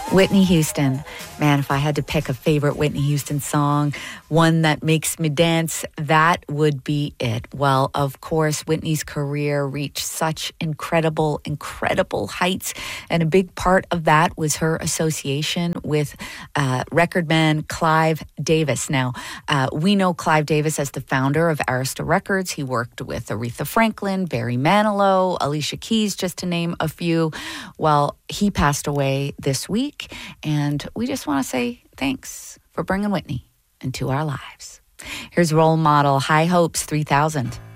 Whitney Houston. Man, if I had to pick a favorite Whitney Houston song, one that makes me dance, that would be it. Well, of course, Whitney's career reached such incredible heights. And a big part of that was her association with record man Clive Davis. Now, we know Clive Davis as the founder of Arista Records. He worked with Aretha Franklin, Barry Manilow, Alicia Keys, just to name a few. Well, he passed away this week, and we just want to say thanks for bringing Whitney into our lives. Here's Role Model, High Hopes 3000.